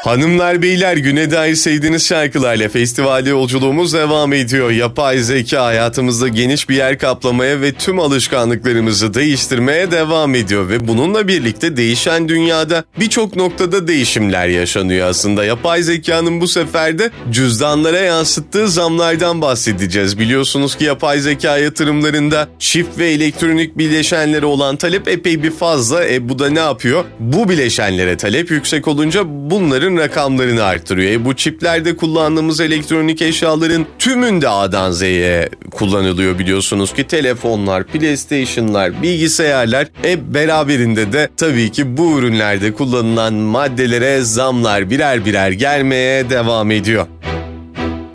Hanımlar beyler, güne dair sevdiğiniz şarkılarla festivalde yolculuğumuz devam ediyor. Yapay zeka hayatımızda geniş bir yer kaplamaya ve tüm alışkanlıklarımızı değiştirmeye devam ediyor. Ve bununla birlikte değişen dünyada birçok noktada değişimler yaşanıyor aslında. Yapay zekanın bu sefer de cüzdanlara yansıttığı zamlardan bahsedeceğiz. Biliyorsunuz ki yapay zeka yatırımlarında çip ve elektronik bileşenlere olan talep epey bir fazla. Bu da ne yapıyor? Bu bileşenlere talep yüksek olunca bunların rakamlarını arttırıyor. Bu çiplerde kullandığımız elektronik eşyaların tümünde A'dan Z'ye kullanılıyor biliyorsunuz ki. Telefonlar, PlayStation'lar, bilgisayarlar beraberinde de tabii ki bu ürünlerde kullanılan maddelere zamlar birer birer gelmeye devam ediyor.